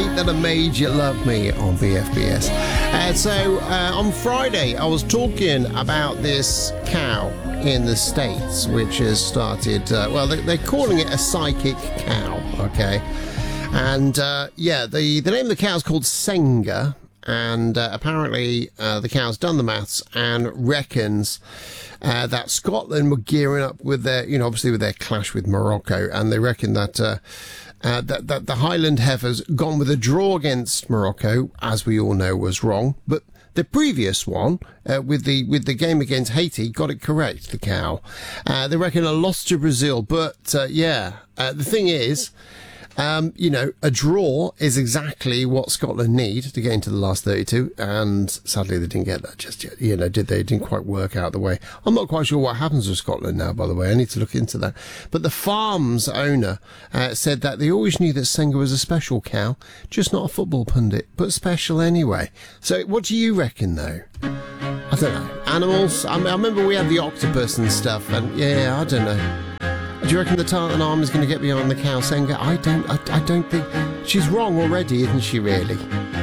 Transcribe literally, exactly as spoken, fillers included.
Hate That I Made You Love Me on B F B S. Uh, so uh, on Friday, I was talking about this cow in the States, which has started, uh, well, they, they're calling it a psychic cow, okay? And uh, yeah, the, the name of the cow is called Senga, and uh, apparently uh, the cow's done the maths and reckons uh, that Scotland were gearing up with their, you know, obviously with their clash with Morocco, and they reckon that uh, Uh, that, that the Highland Heifer's gone with a draw against Morocco, as we all know was wrong. But the previous one, uh, with the with the game against Haiti, got it correct, the cow. Uh, they reckon a loss to Brazil. But, uh, yeah, uh, the thing is, um, you know, a draw is exactly what Scotland need to get into the last thirty-two. And sadly, they didn't get that just yet. You know, did they? It didn't quite work out the way. I'm not quite sure what happens with Scotland now, by the way. I need to look into that. But the farm's owner uh, said that they always knew that Senga was a special cow, just not a football pundit, but special anyway. So what do you reckon, though? I don't know. Animals? I, mean, I remember we had the octopus and stuff, and yeah, I don't know. Do you reckon the tartan arm is going to get behind the cow Senga? I don't, I, I don't think... She's wrong already, isn't she, really?